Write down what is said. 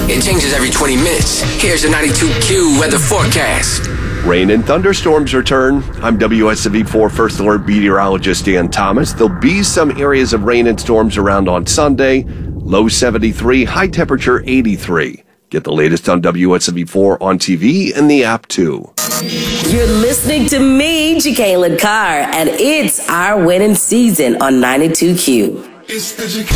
It changes every 20 minutes. Here's the 92Q weather forecast. Rain and thunderstorms return. I'm WSMV4 First Alert meteorologist Dan Thomas. There'll be some areas of rain and storms around on Sunday. Low 73, high temperature 83. Get the latest on WSMV4 on TV and the app too. You're listening to me, Jacqueline Carr, and it's our winning season on 92Q.